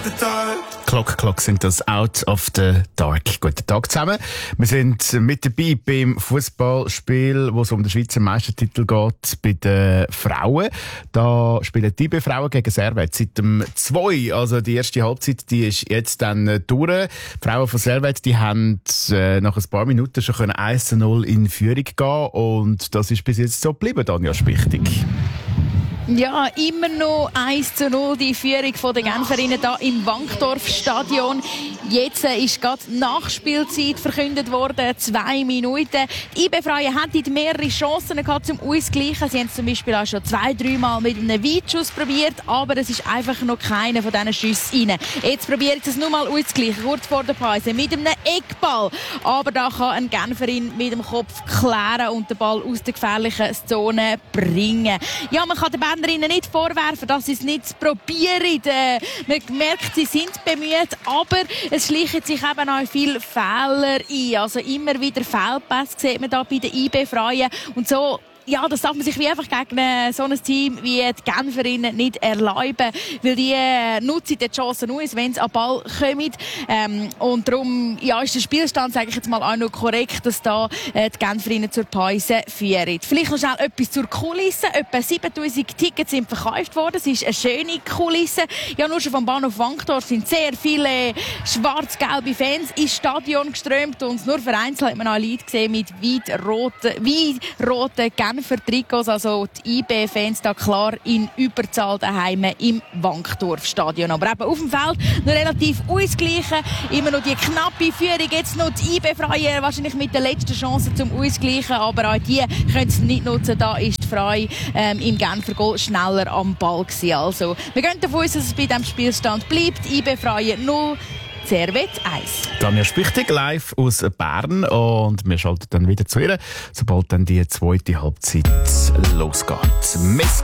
Clock sind das Out of the Dark. Guten Tag zusammen. Wir sind mit dabei beim Fußballspiel, wo es um den Schweizer Meistertitel geht, bei den Frauen. Da spielen die IB-Frauen gegen Servet seit dem 2. Also die erste Halbzeit, die ist jetzt dann durch. Die Frauen von Servet, die haben nach ein paar Minuten schon 1-0 in Führung gehen, und das ist bis jetzt so geblieben, Anja Spichtig. Ja, immer noch 1-0 die Führung der Genferinnen hier im Wankdorf-Stadion. Jetzt ist gerade Nachspielzeit verkündet worden, 2 Minuten. Die IB-Frauen hatten mehrere Chancen gehabt zum Ausgleichen. Sie haben es zum Beispiel auch schon 2-3 Mal mit einem Weitschuss probiert, aber es ist einfach noch keiner von diesen Schüssen rein. Jetzt probieren sie es nur mal auszugleichen, kurz vor der Pause, mit einem Eckball. Aber da kann ein Genferin mit dem Kopf klären und den Ball aus der gefährlichen Zone bringen. Ja, man kann den Bernerinnen nicht vorwerfen, dass sie es nicht probieren. Man merkt, sie sind bemüht, aber es schleichen sich eben auch viele Fehler ein. Also immer wieder Fehlpässe sieht man da bei den IB-Frauen. Und so, ja, das darf man sich wie einfach gegen so ein Team wie die Genferinnen nicht erlauben, weil die nutzen die Chancen aus, wenn sie an den Ball kommen. Und darum ja, ist der Spielstand, sage ich jetzt mal, auch noch korrekt, dass da die Genferinnen zur Pause führen. Vielleicht noch schnell etwas zur Kulisse. Etwa 7000 Tickets sind verkauft worden. Es ist eine schöne Kulisse. Ja, nur schon vom Bahnhof Wankdorf sind sehr viele schwarz-gelbe Fans ins Stadion geströmt, und nur vereinzelt hat man auch Leute gesehen mit weit-roten Genfer Trikots, also die IB-Fans da klar in Überzahl daheim im Wankdorf-Stadion. Aber eben auf dem Feld noch relativ ausgleichen, immer noch die knappe Führung, jetzt noch die IB-Frauen wahrscheinlich mit der letzten Chance zum Ausgleichen, aber auch die können es nicht nutzen, da ist die Frau im Genfer Goal schneller am Ball gewesen. Also wir gehen davon aus, dass es bei diesem Spielstand bleibt. IB-Frauen 0, Servet 1. Anja Spichtig live aus Bern, und wir schalten dann wieder zu ihr, sobald dann die zweite Halbzeit losgeht.